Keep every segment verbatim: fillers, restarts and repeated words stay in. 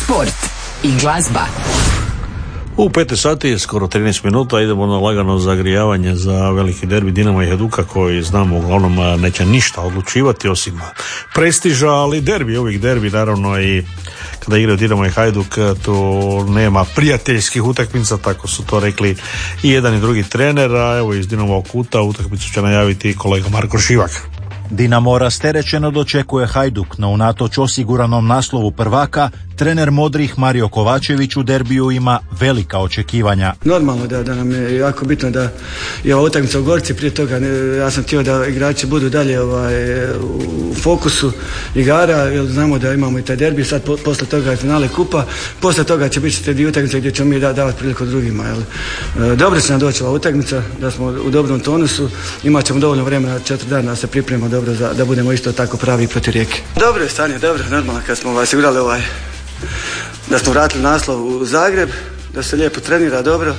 sport i glazba. U pet sati je skoro trinaest minuta, idemo na lagano zagrijavanje za veliki derbi Dinama i Hajduka koji znamo uglavnom neće ništa odlučivati osim prestiža, ali derbi, uvijek derbi naravno i kada igraju Dinamo i Hajduk tu nema prijateljskih utakmica, tako su to rekli i jedan i drugi trener, a evo iz Dinamovog kuta utakmicu će najaviti kolega Marko Šivak. Dinamo rasterećeno dočekuje Hajduk, no unatoč osiguranom naslovu prvaka, trener modrih Mario Kovačević u derbiju ima velika očekivanja. Normalno da, da nam je jako bitno da je ova utakmica u Gorci, prije toga ne, ja sam htio da igrači budu dalje ovaj, u fokusu igara, jer znamo da imamo i taj derbi, sad po, posle toga je finale kupa, posle toga će biti te dvije utakmice gdje ćemo mi da, davati priliku drugima. Jel? E, dobro će nam doći ova utakmica, da smo u dobrom tonusu, imat ćemo dovoljno vremena, četiri dana da se pripremimo dobro za, da budemo isto tako pravi protiv Rijeke. Dobro je stanje, dobro, normalno kad smo ovaj, igrali ovaj da smo vratili naslov u Zagreb, da se lijepo trenira dobro,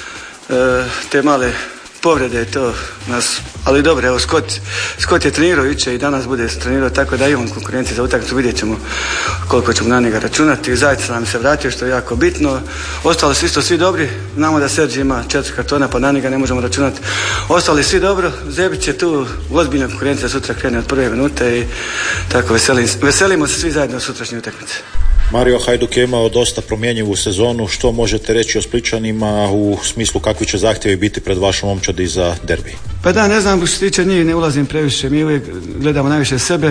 e, te male povrede to nas, ali dobro, evo Scott, Scott je trenirao jučer i danas bude trenirao, tako da imamo konkurenciju za utakmicu, vidjet ćemo koliko ćemo na njega računati. Zajedno nam se vratio što je jako bitno, ostali su isto svi dobri, znamo da Serđi ima četiri kartona pa na njega ne možemo računati, ostali svi dobro, Zebić je tu ozbiljna konkurencija, sutra krene od prve minute i tako veselim, veselimo se svi zajedno sutrašnje utakmice. Mario, Hajduk je imao dosta promjenjivu sezonu. Što možete reći o Splićanima u smislu kakvi će zahtjevi biti pred vašom momčadi za derbi? Pa da, ne znam, što se tiče njih ne ulazim previše, mi uvijek gledamo najviše sebe.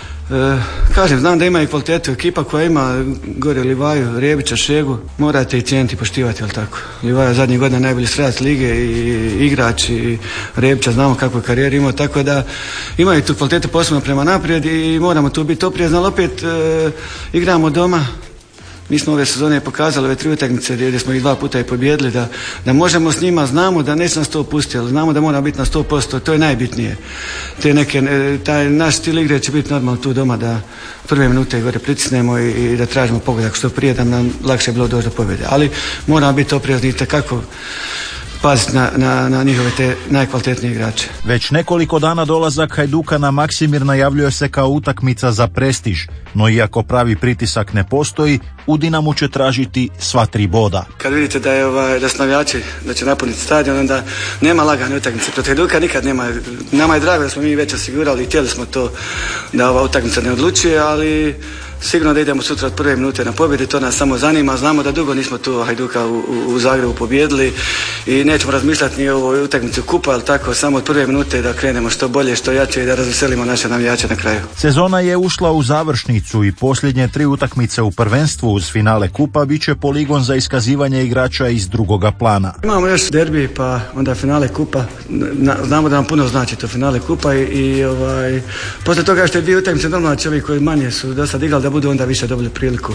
E, kažem, znam da ima i kvalitetu ekipa koja ima gore Livaju, Rebića, Šegu, morate i cijeniti, poštivati, jel tako? Livaja zadnjih godina najbolji strelac lige i igrač i Rebića znamo kakvu karijeru imao, tako da imaju tu kvalitetu posebno prema naprijed i moramo tu biti oprezni, ali opet e, igramo doma. Mi smo ove sezone pokazali ove tri utakmice gdje smo ih dva puta i pobijedili da, da možemo s njima, znamo da neće nas to pustiti, ali znamo da mora biti na sto posto, to je najbitnije. Te neke, taj naš stil igre će biti normalno tu doma da prve minute gore pritisnemo i, i da tražimo pogodak što prije da nam lakše bilo doći do pobjede. Ali moramo biti oprezni kako paziti na, na, na njihove te najkvalitetnije igrače. Već nekoliko dana dolazak Hajduka na Maksimir najavljuje se kao utakmica za prestiž, no iako pravi pritisak ne postoji, u Dinamu će tražiti sva tri boda. Kad vidite da je ovaj, da su navijači da će napuniti stadion, onda nema lagane utakmice. Protiv Hajduka nikad nema. Nama je drago da smo mi već osigurali i htjeli smo to da ova utakmica ne odlučuje, ali sigurno da idemo sutra od prve minute na pobjedi, to nas samo zanima. Znamo da dugo nismo tu Hajduka u, u Zagrebu pobijedili i nećemo razmišljati ni o ovoj utakmici kupa, ali tako samo od prve minute da krenemo što bolje, što jače i da razveselimo naše navijače na kraju. Sezona je ušla u završnicu i posljednje tri utakmice u prvenstvu uz finale kupa bit će poligon za iskazivanje igrača iz drugoga plana. Imamo još derbi pa onda finale kupa, znamo da nam puno znači to finale kupa i, i ovaj, poslije toga što je dvije utakmice normalno će ovi koji manje su do sad igrali da budu onda više dobili priliku.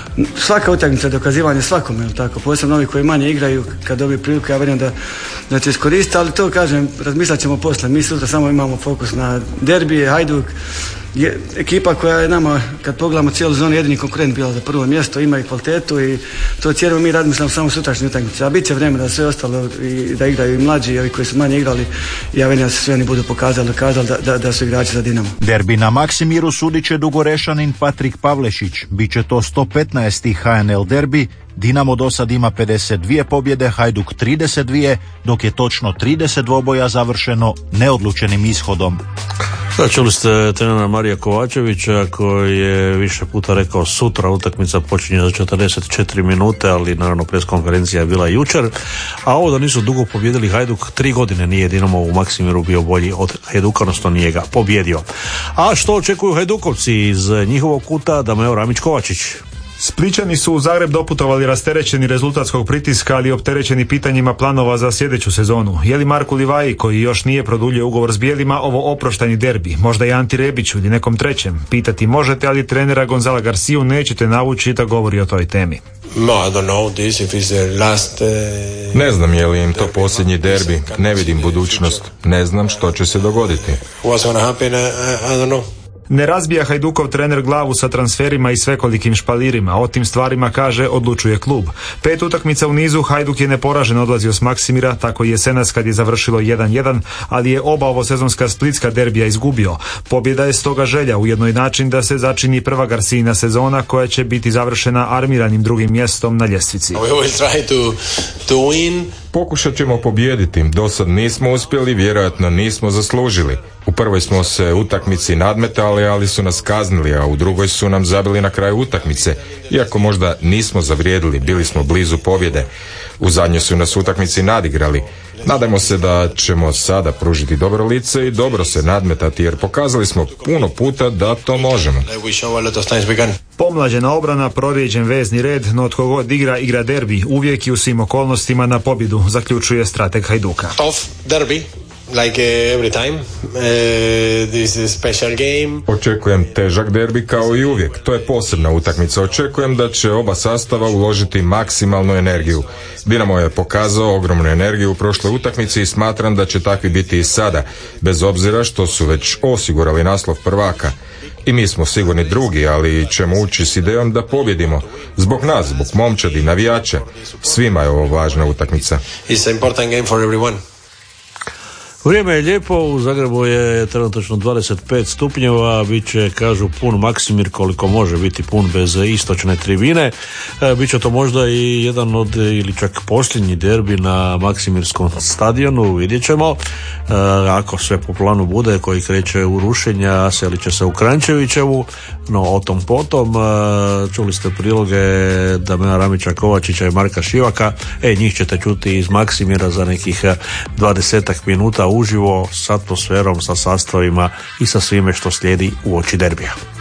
Svaka utakmica je dokazivanje svakome, jel tako? Posebno ovi koji manje igraju kad dobiju priliku, ja vjerujem da, da će iskoristiti, ali to kažem, razmislat ćemo poslije. Mi sutra samo imamo fokus na derbi, Hajduk, je ekipa koja je nama, kad pogledamo cijelu zonu, jedini konkurent bila za prvo mjesto, ima i kvalitetu i to cijelo mi razmišljamo samo sutrašnje utakmice, a bit će vremena da sve ostalo i da igraju i mlađi i ovi koji su manje igrali, ja vjerujem da se sve oni budu pokazali, dokazali da, da, da su igrači za Dinamo. Derbi na Maksimiru sudit će Dugorešanin Patrik Pavlešić, bit će to sto petnaesti H N L derbi. Dinamo do sad ima pedeset dvije pobjede, Hajduk trideset dvije, dok je točno trideset dvoboja završeno neodlučenim ishodom. Da, čuli ste trenera Marija Kovačevića koji je više puta rekao sutra utakmica počinje za četrdeset četiri minute, ali naravno preskonferencija je bila jučer, a ovo da nisu dugo pobjedili Hajduk, tri godine nije Dinamo u Maksimiru bio bolji od Hajduka, odnosno nije ga pobjedio. A što očekuju Hajdukovci iz njihovog kuta, Dameo Ramić-Kovačić? Splićani su u Zagreb doputovali rasterećeni rezultatskog pritiska, ali opterećeni pitanjima planova za sljedeću sezonu. Je li Marku Livaji, koji još nije produljio ugovor s bijelima, ovo oprošteni derbi? Možda i Anti Rebiću ili nekom trećem? Pitati možete, ali trenera Gonzala Garciju nećete navući da govori o toj temi. Ne znam je li im to posljednji derbi, ne vidim budućnost, ne znam što će se dogoditi. Ne razbija Hajdukov trener glavu sa transferima i svekolikim špalirima. O tim stvarima, kaže, odlučuje klub. Pet utakmica u nizu Hajduk je neporažen odlazio s Maksimira, tako i jesenas kad je završilo jedan jedan, ali je oba ovosezonska splitska derbija izgubio. Pobjeda je stoga želja, ujedno i način da se začini prva Garsijina sezona koja će biti završena armiranim drugim mjestom na ljestvici. Pokušat ćemo pobijediti. Do sad nismo uspjeli, vjerojatno nismo zaslužili. U prvoj smo se utakmici nadmetali, ali su nas kaznili, a u drugoj su nam zabili na kraju utakmice. Iako možda nismo zavrijedili, bili smo blizu pobjede. U zadnjoj su nas utakmici nadigrali. Nadajmo se da ćemo sada pružiti dobro lice i dobro se nadmetati, jer pokazali smo puno puta da to možemo. Pomlađena obrana, prorijeđen vezni red, no tko god igra, igra derbi, uvijek i u svim okolnostima na pobjedu, zaključuje strateg Hajduka. Tough derby. Like uh, every time, uh, this is a special game. Očekujem težak derbi kao i uvijek. To je posebna utakmica. Očekujem da će oba sastava uložiti maksimalnu energiju. Dinamo je pokazao ogromnu energiju u prošloj utakmici i smatram da će takvi biti i sada, bez obzira što su već osigurali naslov prvaka. I mi smo sigurni drugi, ali ćemo ući s idejom da pobjedimo. Zbog nas, zbog momčadi, navijača. Svima je ovo važna utakmica. It's an important game for everyone. Vrijeme je lijepo, u Zagrebu je trenutačno dvadeset pet stupnjeva, bit će, kažu, pun Maksimir koliko može biti pun bez istočne tribine. E, bit će to možda i jedan od, ili čak posljednji derbi na Maksimirskom stadionu, vidjet ćemo. E, ako sve po planu bude, koji kreće u rušenja, selit će se u Krančevićevu, no o tom potom. E, čuli ste priloge Damjana Ramića Kovačića i Marka Šivaka, e, njih ćete čuti iz Maksimira za nekih dvadesetak minuta uživo, s atmosferom, sa sastavima i sa svime što slijedi uoči derbija.